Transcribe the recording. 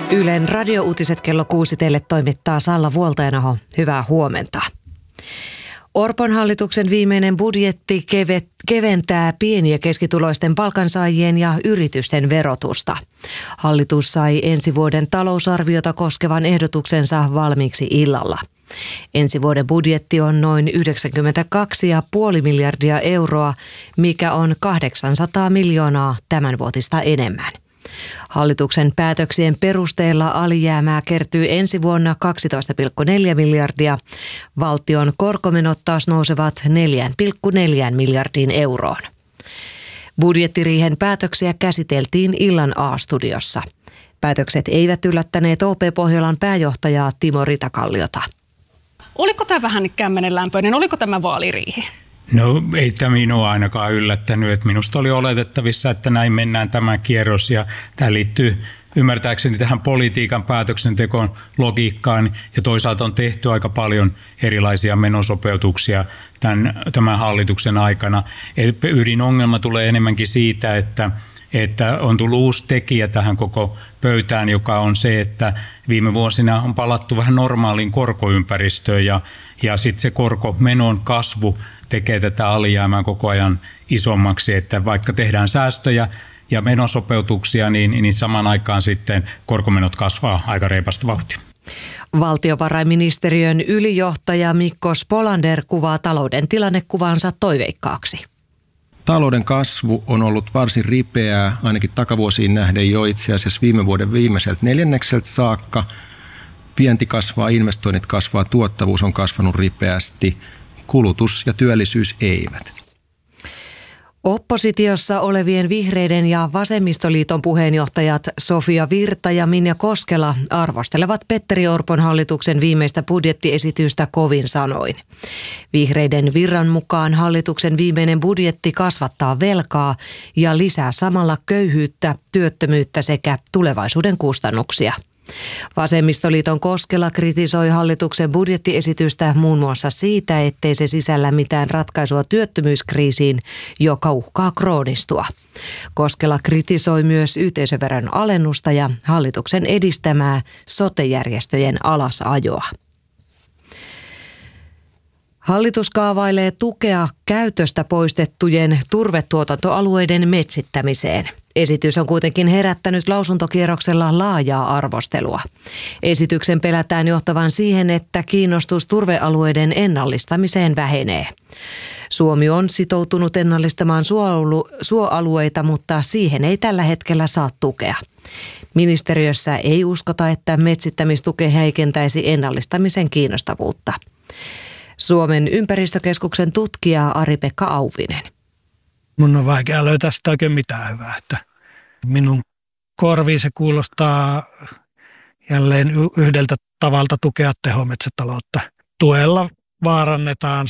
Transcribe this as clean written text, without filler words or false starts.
Ylen radiouutiset kello 6 teille toimittaa Salla Vuoltajanaho. Hyvää huomenta. Orpon hallituksen viimeinen budjetti keventää pieni- ja keskituloisten palkansaajien ja yritysten verotusta. Hallitus sai ensi vuoden talousarviota koskevan ehdotuksensa valmiiksi illalla. Ensi vuoden budjetti on noin 92,5 miljardia euroa, mikä on 800 miljoonaa tämänvuotista enemmän. Hallituksen päätöksien perusteella alijäämää kertyy ensi vuonna 12,4 miljardia. Valtion korkomenot taas nousevat 4,4 miljardiin euroon. Budjettiriihen päätöksiä käsiteltiin illan A-studiossa. Päätökset eivät yllättäneet OP Pohjolan pääjohtajaa Timo Ritakalliota. Oliko tämä vähän kämmenenlämpöinen? Oliko tämä vaaliriihi? No ei tämä minua ainakaan yllättänyt. Että minusta oli oletettavissa, että näin mennään tämä kierros ja tämä liittyy ymmärtääkseni tähän politiikan päätöksentekoon logiikkaan ja toisaalta on tehty aika paljon erilaisia menosopeutuksia tämän hallituksen aikana. Ydinongelma tulee enemmänkin siitä, että on tullut uusi tekijä tähän koko pöytään, joka on se, että viime vuosina on palattu vähän normaaliin korkoympäristöön ja sitten se korkomenon kasvu tekee tätä alijäämää koko ajan isommaksi, että vaikka tehdään säästöjä ja menosopeutuksia, niin samaan aikaan sitten korkomenot kasvaa aika reipasta vauhtia. Valtiovarainministeriön ylijohtaja Mikko Spolander kuvaa talouden tilannekuvansa toiveikkaaksi. Talouden kasvu on ollut varsin ripeää, ainakin takavuosiin nähden jo itse asiassa viime vuoden viimeiseltä neljännekseltä saakka. Vienti kasvaa, investoinnit kasvaa, tuottavuus on kasvanut ripeästi, kulutus ja työllisyys eivät. Oppositiossa olevien Vihreiden ja Vasemmistoliiton puheenjohtajat Sofia Virta ja Minja Koskela arvostelevat Petteri Orpon hallituksen viimeistä budjettiesitystä kovin sanoin. Vihreiden Virran mukaan hallituksen viimeinen budjetti kasvattaa velkaa ja lisää samalla köyhyyttä, työttömyyttä sekä tulevaisuuden kustannuksia. Vasemmistoliiton Koskela kritisoi hallituksen budjettiesitystä muun muassa siitä, ettei se sisällä mitään ratkaisua työttömyyskriisiin, joka uhkaa kroonistua. Koskela kritisoi myös yhteisöveron alennusta ja hallituksen edistämää sote-järjestöjen alasajoa. Hallitus kaavailee tukea käytöstä poistettujen turvetuotantoalueiden metsittämiseen. Esitys on kuitenkin herättänyt lausuntokierroksella laajaa arvostelua. Esityksen pelätään johtavan siihen, että kiinnostus turvealueiden ennallistamiseen vähenee. Suomi on sitoutunut ennallistamaan suoalueita, mutta siihen ei tällä hetkellä saa tukea. Ministeriössä ei uskota, että metsittämistuke heikentäisi ennallistamisen kiinnostavuutta. Suomen ympäristökeskuksen tutkija Ari-Pekka Auvinen. Mun on vaikea löytää sitä oikein mitään hyvää. Että minun korviin se kuulostaa jälleen yhdeltä tavalta tukea tehometsätaloutta. Tuella vaarannetaan